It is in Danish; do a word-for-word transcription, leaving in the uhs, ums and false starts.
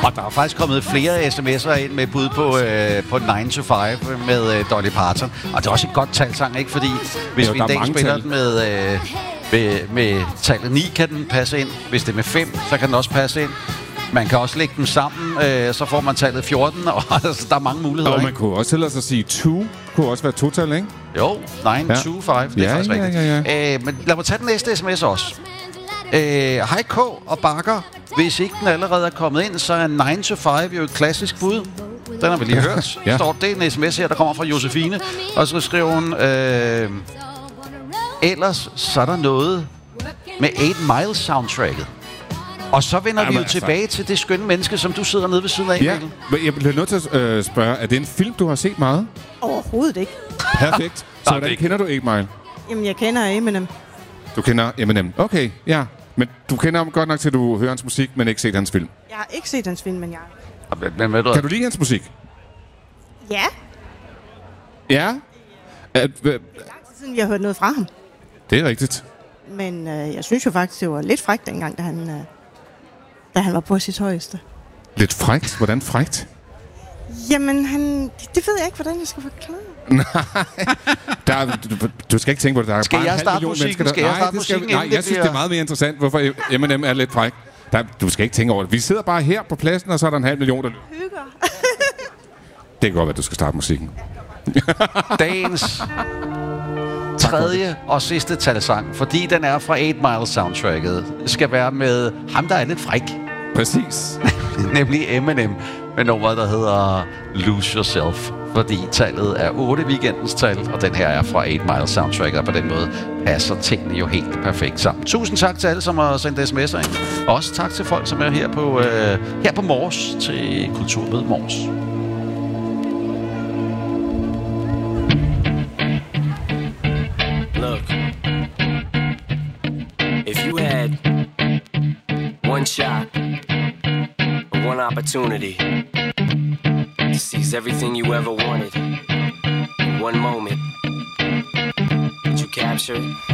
Og der er faktisk kommet flere sms'er ind med bud på, øh, på nine to five med øh, Dolly Parton. Og det er også et godt talsang, ikke? Fordi hvis jo, vi en dag spiller den med, øh, med, med tallet ni, kan den passe ind. Hvis det er med fem, så kan den også passe ind. Man kan også lægge dem sammen, øh, så får man tallet fjorten, og altså, der er mange muligheder. Og man kunne også ellers at sige to, kunne også være total, ikke? Jo, nine to five, det er ja, faktisk ja, rigtigt. Ja, ja. Øh, men lad mig tage den næste sms også. Øh, Hej K og Bakker. Hvis ikke den allerede er kommet ind, så er nine to five jo et klassisk bud. Den har vi lige hørt. Ja. Står det en sms her, der kommer fra Josefine, og så skriver hun, øh, ellers så er der noget med eight Mile soundtracket. Og så vender Jamen, vi jo altså. tilbage til det skønne menneske, som du sidder nede ved siden af. Ja, men jeg bliver nødt til at øh, spørge, er det en film, du har set meget? Overhovedet ikke. Perfekt. Så hvordan kender du eight Mile? Jamen, jeg kender Eminem. Du kender Eminem. Okay, ja. Men du kender ham godt nok til, at du hører hans musik, men ikke set hans film. Jeg har ikke set hans film, men jeg... Men, men, kan du lide hans musik? Ja. Ja? At, det er lang tid siden, jeg har hørt noget fra ham. Det er rigtigt. Men øh, jeg synes jo faktisk, det var lidt frækt dengang, da han, øh, da han var på sit højeste. Lidt frækt? Hvordan frækt? Jamen, han... Det ved jeg ikke, hvordan jeg skal forklare. Nej, der er, du, du skal ikke tænke på det. Der er skal bare jeg en halv million mennesker, der... Skal jeg starte musikken? Nej, jeg synes, det er meget mere interessant, hvorfor Eminem er lidt fræk. Der, du skal ikke tænke over det. Vi sidder bare her på pladsen, og så er der en halv million, der... Hygger. Det kan godt være, at du skal starte musikken. Dagens tredje og sidste talsang, fordi den er fra eight Mile soundtracket, skal være med ham, der er lidt fræk. Præcis. Nemlig Eminem med nummeret, der hedder Lose Yourself. Fordi tallet er otte, weekendens tal, og den her er fra eight Mile soundtracket, og på den måde passer tingene jo helt perfekt sammen. Tusind tak til alle, som har sendt sms'er ind. Og også tak til folk, som er her på, øh, her på Mors til Kulturmøde Mors. Look, if you had one shot, or one opportunity to seize everything you ever wanted in one moment, did you capture it?